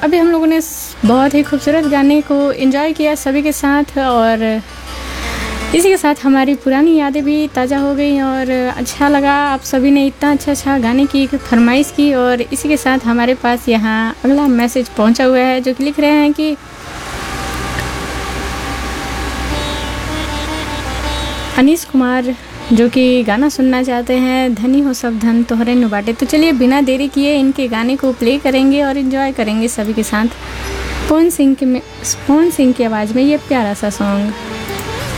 अभी हम लोगों ने बहुत ही खूबसूरत गाने को एंजॉय किया सभी के साथ, और इसी के साथ हमारी पुरानी यादें भी ताज़ा हो गई और अच्छा लगा। आप सभी ने इतना अच्छा गाने की फरमाइश की। और इसी के साथ हमारे पास यहाँ अगला मैसेज पहुँचा हुआ है, जो कि लिख रहे हैं कि अनीश कुमार, जो कि गाना सुनना चाहते हैं, धनी हो सब धन तोहरे नु बाटे। तो चलिए बिना देरी किए इनके गाने को प्ले करेंगे और एंजॉय करेंगे सभी के साथ। पवन सिंह की आवाज़ में ये प्यारा सा सॉन्ग।